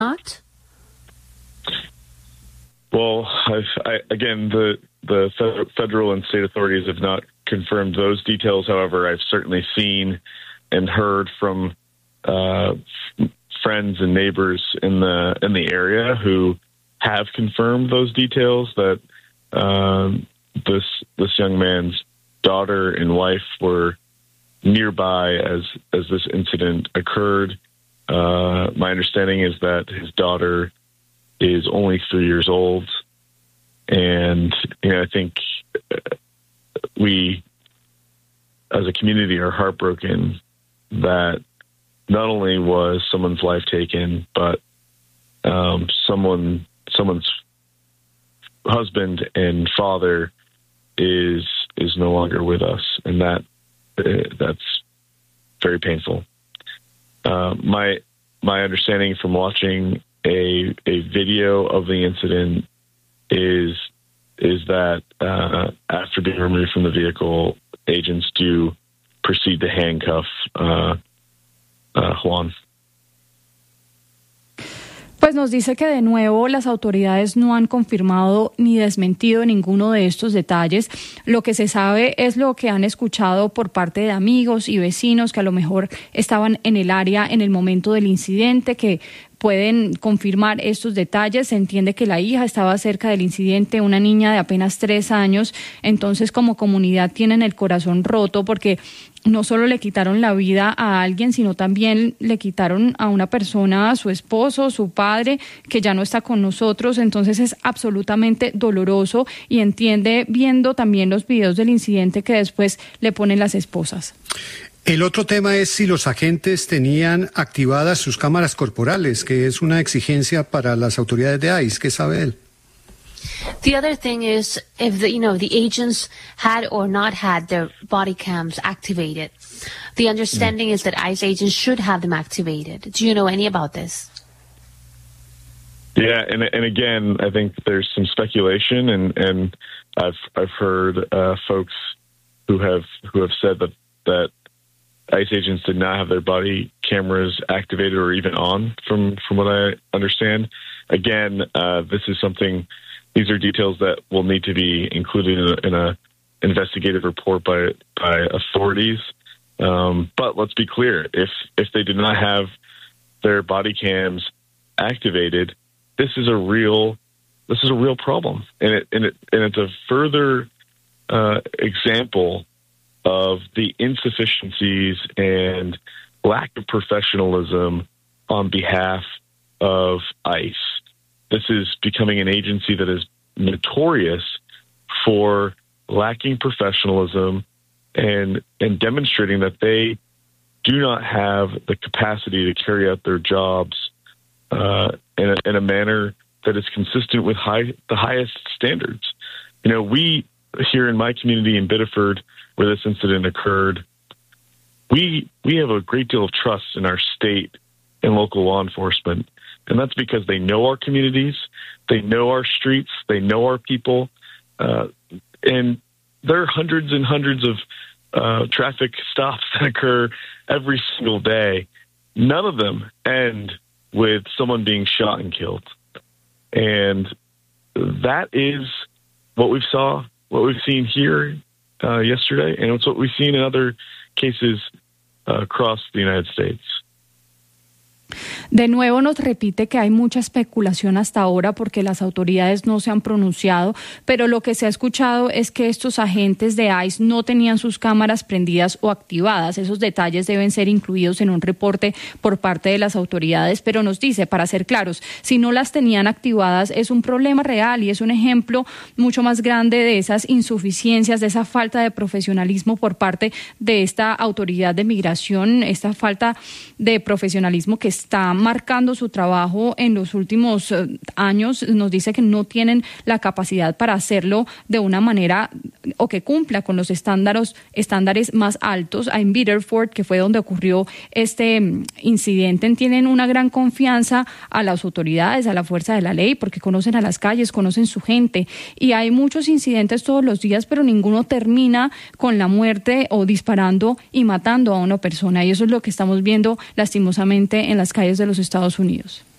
not? Well, again, the federal and state authorities have not confirmed those details. However, I've certainly seen and heard from friends and neighbors in the area who have confirmed those details, that this young man's daughter and wife were nearby as this incident occurred. My understanding is that his daughter is only 3 years old, and I think we, as a community, are heartbroken that not only was someone's life taken, but someone's husband and father is no longer with us, and that's very painful. My understanding from watching a video of the incident is that after being removed from the vehicle, agents do proceed to handcuff Juan. Pues nos dice que de nuevo las autoridades no han confirmado ni desmentido ninguno de estos detalles. Lo que se sabe es lo que han escuchado por parte de amigos y vecinos que a lo mejor estaban en el área en el momento del incidente, que pueden confirmar estos detalles. Se entiende que la hija estaba cerca del incidente, una niña de apenas 3 años. Entonces, como comunidad tienen el corazón roto porque no solo le quitaron la vida a alguien, sino también le quitaron a una persona, a su esposo, su padre, que ya no está con nosotros. Entonces es absolutamente doloroso, y entiende viendo también los videos del incidente que después le ponen las esposas. El otro tema es si los agentes tenían activadas sus cámaras corporales, que es una exigencia para las autoridades de ICE. ¿Qué sabe él? The other thing is if the agents had or not had their body cams activated. The understanding is that ICE agents should have them activated. Do you know any about this? Yeah, and again, I think there's some speculation, and I've heard folks who have said that ICE agents did not have their body cameras activated or even on, from what I understand. Again, these are details that will need to be included in a investigative report by authorities. But let's be clear: if they did not have their body cams activated, this is a real problem, and it's a further example of the insufficiencies and lack of professionalism on behalf of ICE. This is becoming an agency that is notorious for lacking professionalism and demonstrating that they do not have the capacity to carry out their jobs in a manner that is consistent with the highest standards. We here in my community in Biddeford, where this incident occurred, we have a great deal of trust in our state and local law enforcement. And that's because they know our communities, they know our streets, they know our people. And there are hundreds and hundreds of traffic stops that occur every single day. None of them end with someone being shot and killed. And that is what we've seen here yesterday, and it's what we've seen in other cases across the United States. De nuevo nos repite que hay mucha especulación hasta ahora porque las autoridades no se han pronunciado, pero lo que se ha escuchado es que estos agentes de ICE no tenían sus cámaras prendidas o activadas. Esos detalles deben ser incluidos en un reporte por parte de las autoridades, pero nos dice, para ser claros, si no las tenían activadas es un problema real y es un ejemplo mucho más grande de esas insuficiencias, de esa falta de profesionalismo por parte de esta autoridad de migración, esta falta de profesionalismo que está marcando su trabajo en los últimos años. Nos dice que no tienen la capacidad para hacerlo de una manera o que cumpla con los estándares más altos. En Biddeford, que fue donde ocurrió este incidente, tienen una gran confianza a las autoridades, a la fuerza de la ley, porque conocen a las calles, conocen su gente, y hay muchos incidentes todos los días, pero ninguno termina con la muerte o disparando y matando a una persona, y eso es lo que estamos viendo lastimosamente en las calles de los Estados Unidos.